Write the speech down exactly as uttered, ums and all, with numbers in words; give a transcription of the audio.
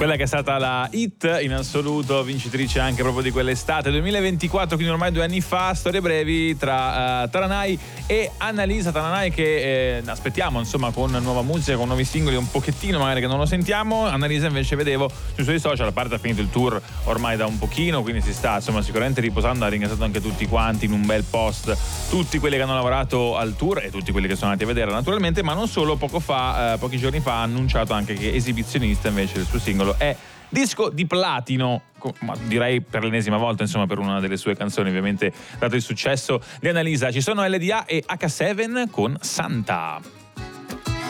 Quella che è stata la hit in assoluto, vincitrice anche proprio di quell'estate duemilaventiquattro, quindi ormai due anni fa. Storie brevi tra uh, Tananai e Annalisa. Tananai che eh, aspettiamo insomma con nuova musica, con nuovi singoli, un pochettino magari che non lo sentiamo. Annalisa invece vedevo sui suoi social, a parte ha finito il tour ormai da un pochino, quindi si sta insomma sicuramente riposando. Ha ringraziato anche tutti quanti in un bel post, tutti quelli che hanno lavorato al tour e tutti quelli che sono andati a vedere naturalmente, ma non solo. Poco fa, eh, pochi giorni fa ha annunciato anche che Esibizionista invece del suo singolo è disco di platino, ma direi per l'ennesima volta insomma per una delle sue canzoni, ovviamente dato il successo di Annalisa. Ci sono L D A e H sette con Santa.